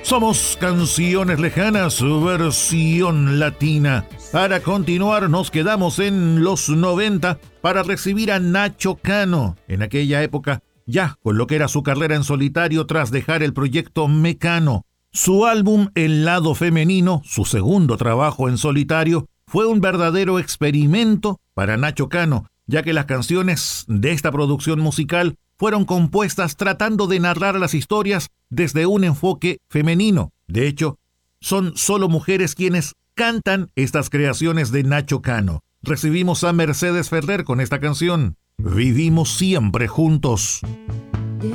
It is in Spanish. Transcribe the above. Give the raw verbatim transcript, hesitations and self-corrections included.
Somos Canciones Lejanas, versión latina. Para continuar, nos quedamos en los noventa para recibir a Nacho Cano. En aquella época, ya con lo que era su carrera en solitario tras dejar el proyecto Mecano. Su álbum El Lado Femenino, su segundo trabajo en solitario, fue un verdadero experimento para Nacho Cano, ya que las canciones de esta producción musical fueron compuestas tratando de narrar las historias desde un enfoque femenino. De hecho, son solo mujeres quienes cantan estas creaciones de Nacho Cano. Recibimos a Mercedes Ferrer con esta canción, Vivimos siempre juntos.